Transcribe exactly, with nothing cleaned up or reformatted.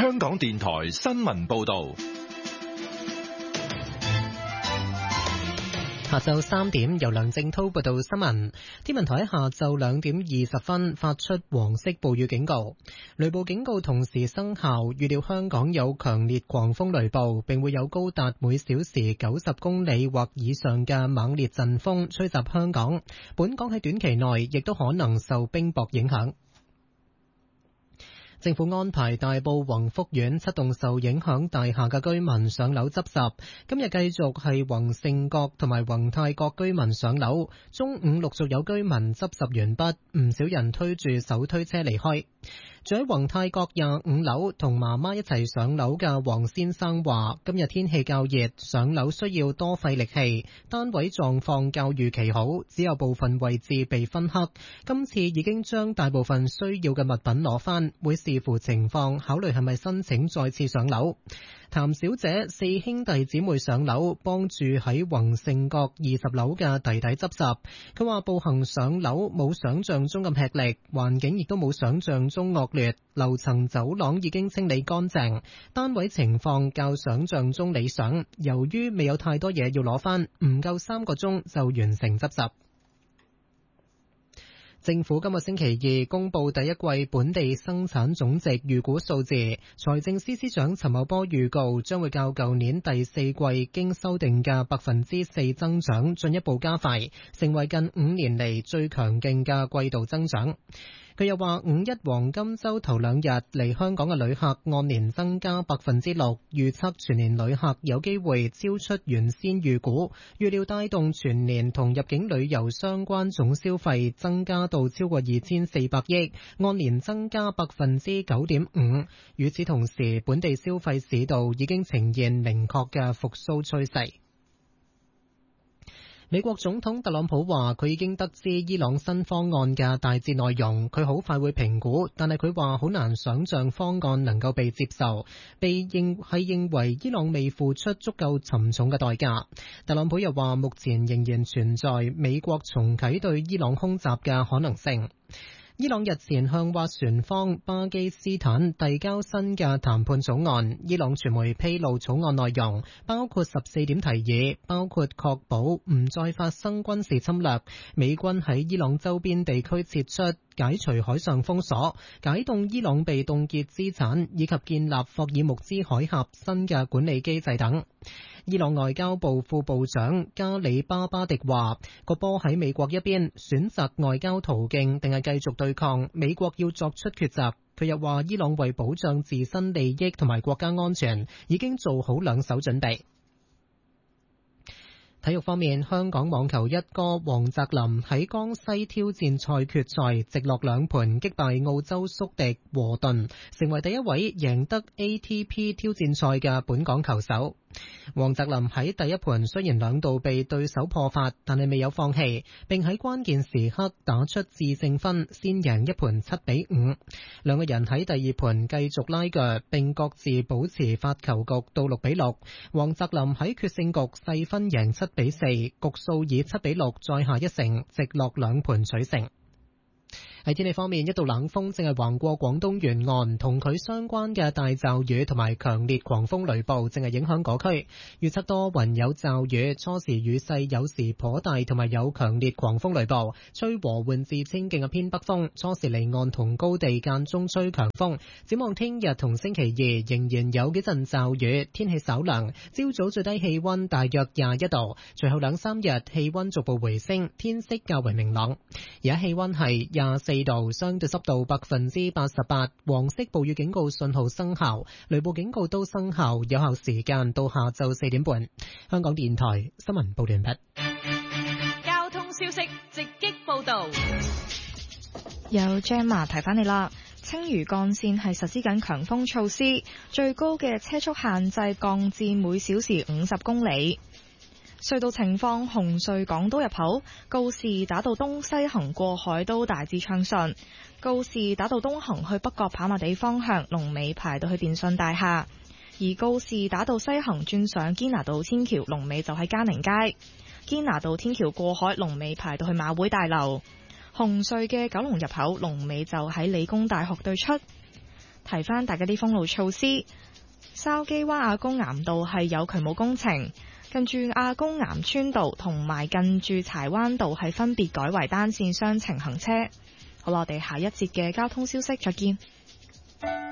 香港電台新聞報道。 下晝三點，由梁正濤報道新聞。天文台喺下晝兩點二十分發出黃色暴雨警告，雷暴警告同時生效。預料香港有強烈狂風雷暴，並會有高達每小時九十公里或以上嘅猛烈陣風吹襲香港。本港喺短期內亦都可能受冰雹影響。政府安排大埔宏福苑七棟受影響大廈嘅居民上樓執拾，今日繼續係宏盛閣同埋宏泰閣居民上樓，中午陸續有居民執拾完畢，唔少人推住手推車離開。住喺宏泰閣廿五樓同媽媽一齊上樓嘅黃先生話，今日天氣較熱，上樓需要多費力氣，單位狀況較預期好，只有部分位置被分黑。今次已經將大部分需要嘅物品攞返，會視乎情況考慮係咪申請再次上樓。譚小姐四兄弟姊妹上樓幫住喺宏盛閣二十樓嘅弟弟執拾，佢話步行上樓冇想象中咁吃力，環境亦都冇想象中惡劣，樓層走廊已經清理乾淨，單位情況較想象中理想。由於未有太多嘢要攞返，唔夠三個鐘就完成執拾。政府今個星期二公布第一季本地生產總值預估數字，財政司司長陳茂波預告將會較舊年第四季經修訂嘅百分之四增長進一步加快，成為近五年嚟最強勁嘅季度增長。佢又話五一黃金週頭兩日嚟香港嘅旅客按年增加百分之六，預測全年旅客有機會超出原先預估，預料帶動全年同入境旅遊相關總消費增加到超過二千四百億，按年增加百分之九點五。與此同時，本地消費市道已經呈現明確嘅復甦趨勢。美國總統特朗普話佢已經得知伊朗新方案嘅大致內容，佢好快會評估，但係佢話好難想像方案能夠被接受，被認係認為伊朗未付出足夠沉重嘅代價。特朗普又話目前仍然存在美國重啟對伊朗空襲嘅可能性。伊朗日前向斡旋方巴基斯坦遞交新嘅談判草案，伊朗傳媒披露草案內容，包括十四點提議，包括確保唔再發生軍事侵略，美軍喺伊朗周邊地區撤出，解除海上封鎖，解凍伊朗被凍結資產，以及建立霍爾木茲海峽新嘅管理機制等。伊朗外交部副部長加里巴巴迪話：個波喺美國一邊，選擇外交途徑定係繼續對抗，美國要作出抉擇。佢又話：伊朗為保障自身利益同埋國家安全，已經做好兩手準備。體育方面，香港網球一哥黃澤林喺江西挑戰賽決賽直落兩盤擊敗澳洲宿敵和頓，成為第一位贏得 A T P 挑戰賽嘅本港球手。黃澤林喺第一盤雖然兩度被對手破發，但係未有放棄，並喺關鍵時刻打出致勝分，先贏一盤七比五。兩個人喺第二盤繼續拉鋸，並各自保持發球局到六比六。黃澤林喺決勝局細分贏七比四，局數以七比六再下一城，直落兩盤取勝。喺天氣方面，一道冷鋒正係橫過廣東沿岸，同佢相關嘅大驟雨同埋強烈狂風雷暴正係影響嗰區。預測多雲有驟雨，初時雨勢有時頗大，同埋有強烈狂風雷暴，吹和緩至清勁嘅偏北風，初時離岸同高地間中吹強風。展望聽日同星期二仍然有幾陣驟雨，天氣稍涼，朝早最低氣溫大約廿一度，隨後兩三日氣溫逐步回升，天色較為明朗。而家氣溫係廿四度，相對濕度百分之八十八，黃色暴雨警告信號生效，雷暴警告都生效，有效時間到下晝四點半。香港電台新聞報完畢。 交通消息直擊報道， 有 Gemma 提翻你啦。青嶼幹線係實施緊強風措施，最高嘅車速限制降至每小時五十公里。隧道情況，紅隧港島入口告士打道東西行過海都大致暢順，告士打道東行去北角跑馬地方向龍尾排到去電信大廈，而告士打道西行轉上堅拿道天橋龍尾就喺嘉寧街，堅拿道天橋過海龍尾排到去馬會大樓。紅隧嘅九龍入口龍尾就喺理工大學對出。 提翻大家啲封路措施。筲箕灣亞公岩道係有渠務工程，近住亞公岩村道同埋近住柴灣道係分別改為單線雙程行車。好啦，我哋下一節嘅交通消息再見。